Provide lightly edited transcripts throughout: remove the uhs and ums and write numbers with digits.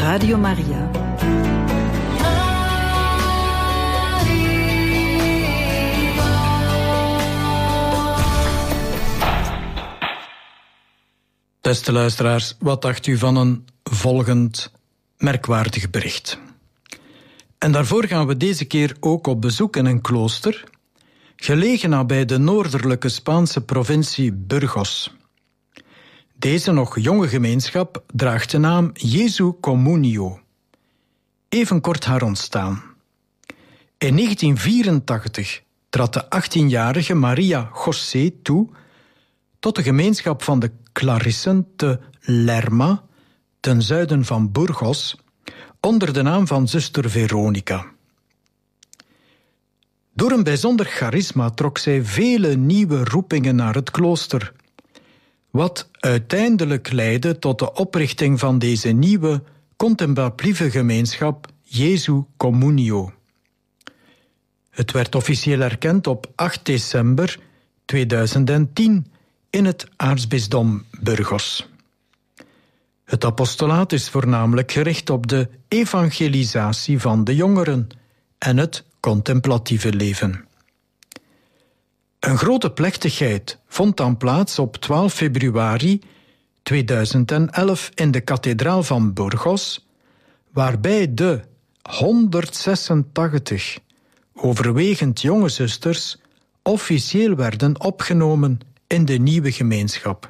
Radio Maria. Beste luisteraars, wat dacht u van een volgend merkwaardig bericht? En daarvoor gaan we deze keer ook op bezoek in een klooster, gelegen nabij de noordelijke Spaanse provincie Burgos. Deze nog jonge gemeenschap draagt de naam Jesu Comunio. Even kort haar ontstaan. In 1984 trad de 18-jarige Maria José toe tot de gemeenschap van de Clarissen te Lerma, ten zuiden van Burgos, onder de naam van zuster Veronica. Door een bijzonder charisma trok zij vele nieuwe roepingen naar het klooster, wat uiteindelijk leidde tot de oprichting van deze nieuwe contemplatieve gemeenschap Jesu Comunio. Het werd officieel erkend op 8 december 2010 in het aartsbisdom Burgos. Het apostolaat is voornamelijk gericht op de evangelisatie van de jongeren en het contemplatieve leven. Een grote plechtigheid vond dan plaats op 12 februari 2011 in de kathedraal van Burgos, waarbij de 186 overwegend jonge zusters officieel werden opgenomen in de nieuwe gemeenschap.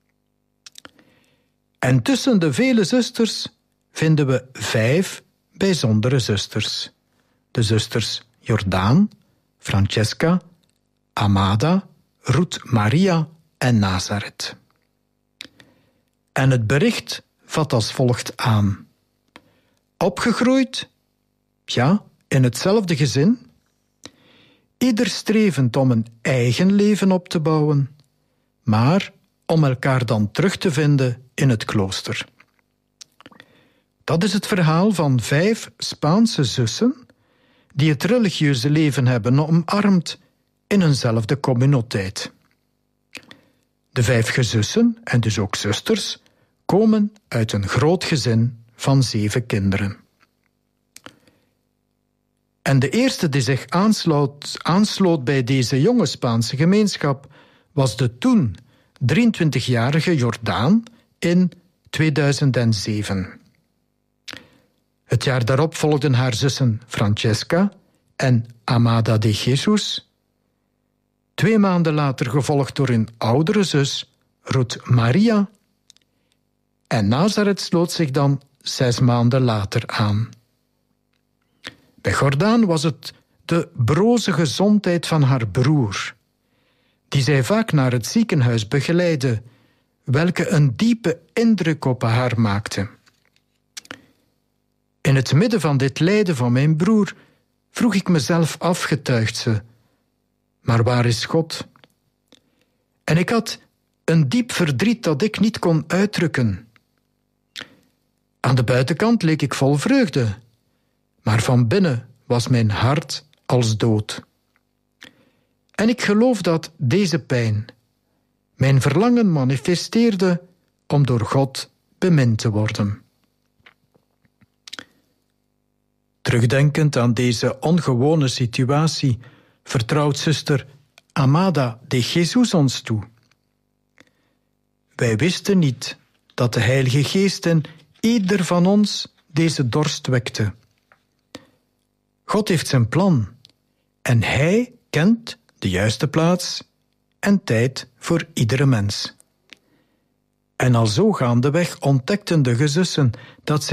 En tussen de vele zusters vinden we 5 bijzondere zusters. De zusters Jordaan, Francesca, Amada, Ruth Maria en Nazareth. En het bericht vat als volgt aan. Opgegroeid, ja, in hetzelfde gezin, ieder strevend om een eigen leven op te bouwen, maar om elkaar dan terug te vinden in het klooster. Dat is het verhaal van 5 Spaanse zussen die het religieuze leven hebben omarmd in eenzelfde communiteit. De 5 gezussen, en dus ook zusters, komen uit een groot gezin van 7 kinderen. En de eerste die zich aansloot bij deze jonge Spaanse gemeenschap was de toen 23-jarige Jordaan in 2007. Het jaar daarop volgden haar zussen Francesca en Amada de Jesus. 2 maanden later gevolgd door hun oudere zus Ruth Maria. En Nazareth sloot zich dan 6 maanden later aan. Bij Jordaan was het de broze gezondheid van haar broer, die zij vaak naar het ziekenhuis begeleidde, welke een diepe indruk op haar maakte. In het midden van dit lijden van mijn broer vroeg ik mezelf af, getuigt ze, maar waar is God? En ik had een diep verdriet dat ik niet kon uitdrukken. Aan de buitenkant leek ik vol vreugde, maar van binnen was mijn hart als dood. En ik geloof dat deze pijn mijn verlangen manifesteerde om door God bemind te worden. Terugdenkend aan deze ongewone situatie vertrouwt zuster Amada de Jesus ons toe. Wij wisten niet dat de Heilige Geest in ieder van ons deze dorst wekte. God heeft zijn plan en Hij kent de juiste plaats en tijd voor iedere mens. En al zo gaandeweg ontdekten de gezussen dat